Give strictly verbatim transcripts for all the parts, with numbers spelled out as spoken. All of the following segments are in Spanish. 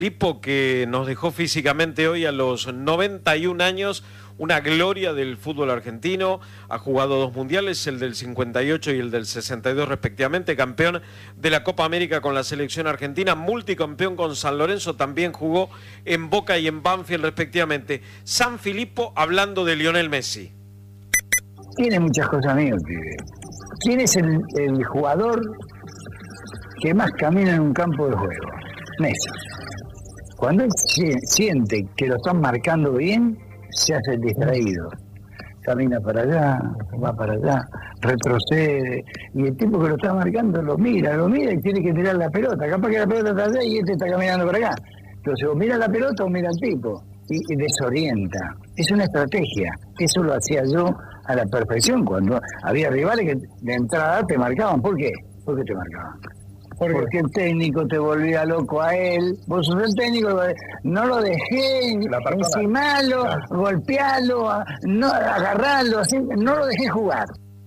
Filippo, que nos dejó físicamente hoy a los noventa y un años, una gloria del fútbol argentino, ha jugado dos mundiales, el del cincuenta y ocho y el del sesenta y dos respectivamente, campeón de la Copa América con la selección argentina, multicampeón con San Lorenzo, también jugó en Boca y en Banfield respectivamente. San Filippo hablando de Lionel Messi. Tiene muchas cosas mías, pibe. ¿Quién es el, el jugador que más camina en un campo de juego? Messi. Cuando él siente que lo están marcando bien, se hace el distraído. Camina para allá, va para allá, retrocede. Y el tipo que lo está marcando lo mira, lo mira y tiene que tirar la pelota. Capaz que la pelota está allá y este está caminando para acá. Entonces, o mira la pelota o mira al tipo. Y, y desorienta. Es una estrategia. Eso lo hacía yo a la perfección. Cuando había rivales que de entrada te marcaban. ¿Por qué? ¿Por qué te marcaban? Porque el técnico te volvía loco a él. Vos sos el técnico, no lo dejé, encimalo, claro. Golpealo, no, agarralo, así, no lo dejé jugar.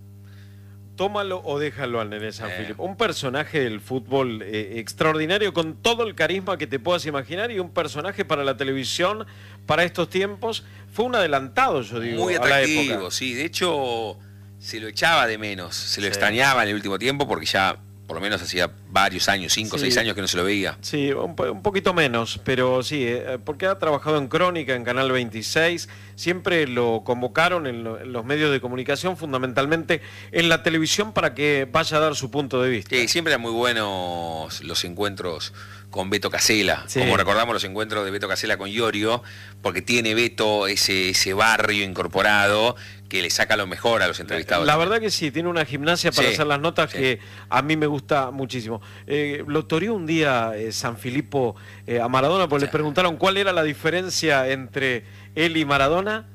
Tómalo o déjalo al Nene San Filippo. Un personaje del fútbol eh, extraordinario, con todo el carisma que te puedas imaginar, y un personaje para la televisión, para estos tiempos. Fue un adelantado, yo digo, muy a la época. Muy atractivo, sí. De hecho, se lo echaba de menos, se lo sí. extrañaba en el último tiempo porque ya... por lo menos hacía varios años, cinco o sí. seis años que no se lo veía. Sí, un, un poquito menos, pero sí, eh, porque ha trabajado en Crónica, en Canal veintiséis, siempre lo convocaron en, lo, en los medios de comunicación, fundamentalmente en la televisión, para que vaya a dar su punto de vista. Sí, siempre eran muy buenos los encuentros con Beto Casella, sí. como recordamos los encuentros de Beto Casella con Iorio, porque tiene Beto ese, ese barrio incorporado que le saca lo mejor a los entrevistados. La, la verdad que sí, tiene una gimnasia para sí, hacer las notas sí. que a mí me gusta muchísimo. Eh, lo toreó un día eh, San Filippo eh, a Maradona, porque sí. le preguntaron cuál era la diferencia entre él y Maradona,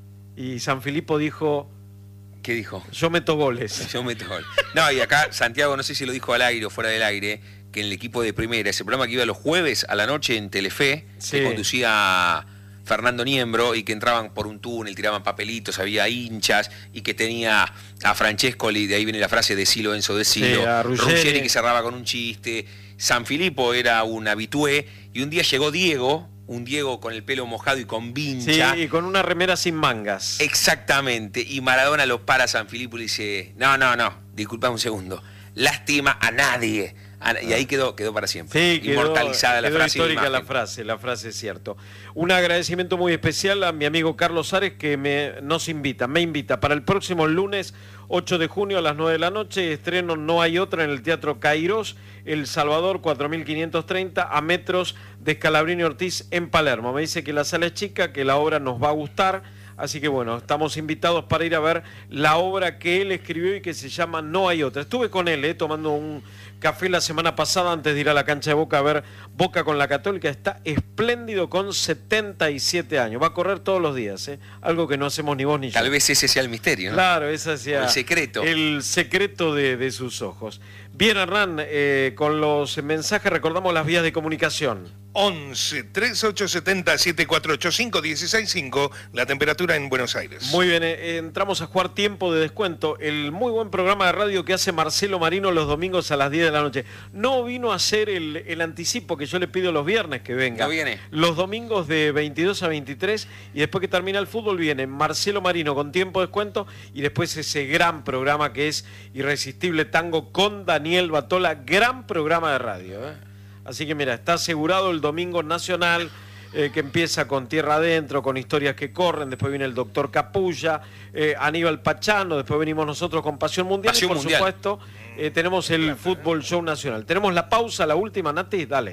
y San Filippo dijo... ¿Qué dijo? Yo meto goles. Yo meto goles. No, y acá Santiago, no sé si lo dijo al aire o fuera del aire, que en el equipo de primera, ese programa que iba los jueves a la noche en Telefe, sí. que conducía Fernando Niembro, y que entraban por un túnel, tiraban papelitos, había hinchas, y que tenía a Francescoli, de ahí viene la frase decilo Enzo, decilo, sí, a Ruggeri. Ruggeri que cerraba con un chiste, San Filippo era un habitué, y un día llegó Diego, un Diego con el pelo mojado y con vincha. Sí, y con una remera sin mangas. Exactamente, y Maradona lo para a San Filippo y le dice, no, no, no, disculpa un segundo, lástima a nadie. Y ahí quedó, quedó para siempre. Sí, quedó, inmortalizada la quedó frase. Histórica la frase, la frase es cierto. Un agradecimiento muy especial a mi amigo Carlos Ares, que me, nos invita, me invita para el próximo lunes ocho de junio a las nueve de la noche, estreno No hay otra en el Teatro Cairós, El Salvador, cuatro mil quinientos treinta, a metros de Scalabrini Ortiz en Palermo. Me dice que la sala es chica, que la obra nos va a gustar. Así que bueno, estamos invitados para ir a ver la obra que él escribió y que se llama No hay otra. Estuve con él eh, tomando un café la semana pasada antes de ir a la cancha de Boca a ver Boca con la Católica. Está espléndido con setenta y siete años. Va a correr todos los días, ¿eh? Algo que no hacemos ni vos ni yo. Tal vez ese sea el misterio, ¿no? Claro, ese sea el secreto. El secreto de, de sus ojos. Bien, Hernán, eh, con los mensajes recordamos las vías de comunicación. once, treinta y ocho setenta, setenta y cuatro ochenta y cinco, dieciséis cinco, la temperatura en Buenos Aires. Muy bien, eh, entramos a jugar tiempo de descuento. El muy buen programa de radio que hace Marcelo Marino los domingos a las diez de la noche. No vino a hacer el, el anticipo que yo le pido los viernes que venga. No viene. Los domingos de veintidós a veintitrés, y después que termina el fútbol viene Marcelo Marino con tiempo de descuento, y después ese gran programa que es Irresistible Tango con Daniel Batola. Gran programa de radio, ¿eh? Así que mira, está asegurado el domingo nacional, eh, que empieza con Tierra Adentro, con Historias que Corren, después viene el Doctor Capulla, eh, Aníbal Pachano, después venimos nosotros con Pasión Mundial, Pasión y por Mundial. supuesto eh, tenemos el Fútbol Show Nacional. Tenemos la pausa, la última, Nati, dale.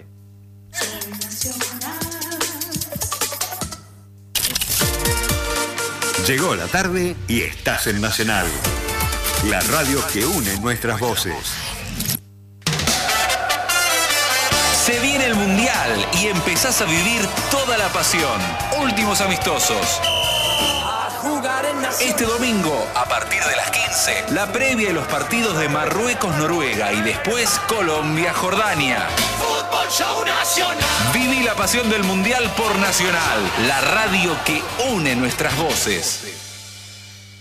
Llegó la tarde y estás en Nacional, la radio que une nuestras voces. Se viene el Mundial y empezás a vivir toda la pasión. Últimos amistosos. Este domingo, a partir de las quince, la previa de los partidos de Marruecos-Noruega y después Colombia-Jordania. Fútbol Show Nacional. Viví la pasión del Mundial por Nacional, la radio que une nuestras voces.